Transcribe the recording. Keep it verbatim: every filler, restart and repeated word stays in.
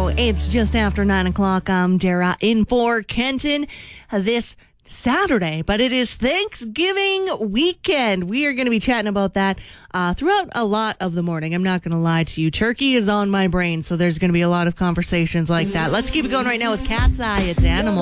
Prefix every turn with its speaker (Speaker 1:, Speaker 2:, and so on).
Speaker 1: Radio. It's just after nine o'clock. I'm Dara in for Kenton this Saturday, but it is Thanksgiving weekend. We are going to be chatting about that uh, throughout a lot of the morning. I'm not going to lie to you. Turkey is on my brain, so there's going to be a lot of conversations like that. Let's keep it going right now with Cat's Eye. It's Animal.